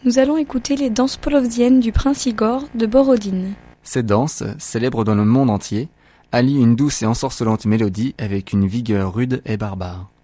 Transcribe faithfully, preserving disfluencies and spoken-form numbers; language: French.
Nous allons écouter les danses polovziennes du prince Igor de Borodine. Ces danses, célèbres dans le monde entier, allient une douce et ensorcelante mélodie avec une vigueur rude et barbare.